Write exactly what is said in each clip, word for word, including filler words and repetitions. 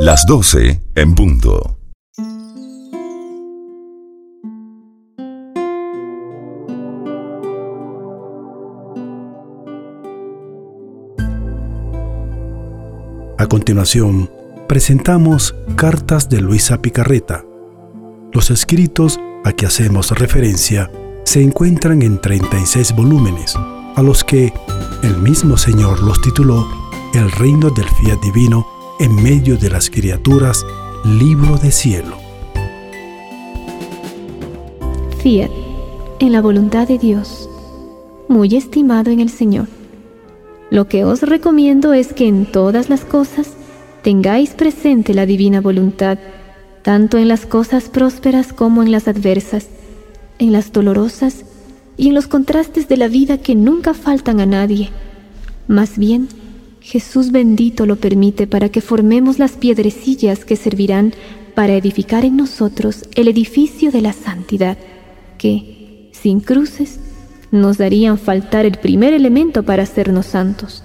Las doce en punto. A continuación, presentamos Cartas de Luisa Picarreta. Los escritos a que hacemos referencia se encuentran en treinta y seis volúmenes, a los que el mismo Señor los tituló El reino del fiat divino en medio de las criaturas, libro de cielo. Fiat, en la voluntad de Dios, muy estimado en el Señor. Lo que os recomiendo es que en todas las cosas tengáis presente la divina voluntad, tanto en las cosas prósperas como en las adversas, en las dolorosas y en los contrastes de la vida que nunca faltan a nadie. Más bien, Jesús bendito lo permite para que formemos las piedrecillas que servirán para edificar en nosotros el edificio de la santidad, que, sin cruces, nos darían faltar el primer elemento para hacernos santos.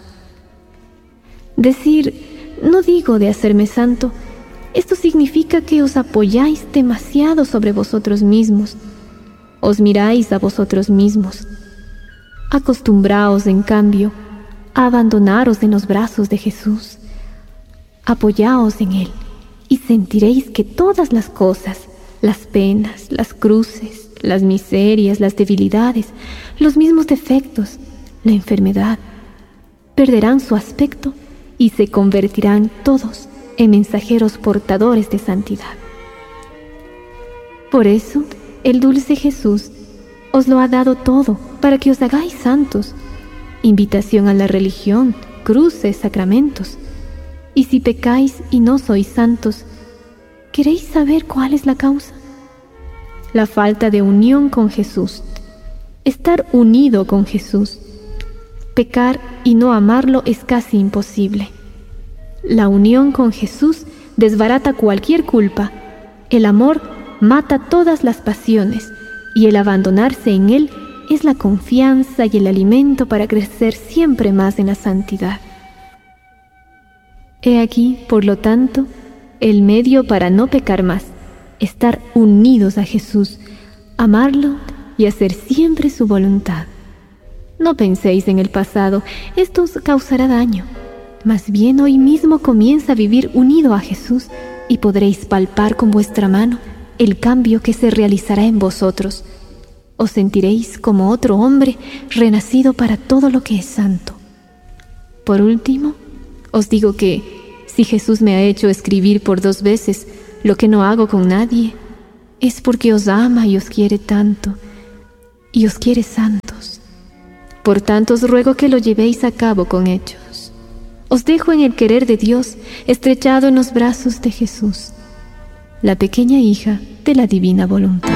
Decir, no digo de hacerme santo, esto significa que os apoyáis demasiado sobre vosotros mismos, os miráis a vosotros mismos. Acostumbraos, en cambio, a abandonaros en los brazos de Jesús. Apoyaos en Él y sentiréis que todas las cosas, las penas, las cruces, las miserias, las debilidades, los mismos defectos, la enfermedad, perderán su aspecto y se convertirán todos en mensajeros portadores de santidad. Por eso, el dulce Jesús os lo ha dado todo para que os hagáis santos. Invitación a la religión, cruces, sacramentos. Y si pecáis y no sois santos, ¿queréis saber cuál es la causa? La falta de unión con Jesús. Estar unido con Jesús. Pecar y no amarlo es casi imposible. La unión con Jesús desbarata cualquier culpa. El amor mata todas las pasiones y el abandonarse en Él es la confianza y el alimento para crecer siempre más en la santidad. He aquí, por lo tanto, el medio para no pecar más, estar unidos a Jesús, amarlo y hacer siempre su voluntad. No penséis en el pasado, esto os causará daño. Más bien hoy mismo comienza a vivir unido a Jesús y podréis palpar con vuestra mano el cambio que se realizará en vosotros. Os sentiréis como otro hombre renacido para todo lo que es santo. Por último, os digo que, si Jesús me ha hecho escribir por dos veces lo que no hago con nadie, es porque os ama y os quiere tanto, y os quiere santos. Por tanto os ruego que lo llevéis a cabo con hechos. Os dejo en el querer de Dios, estrechado en los brazos de Jesús, la pequeña hija de la divina voluntad.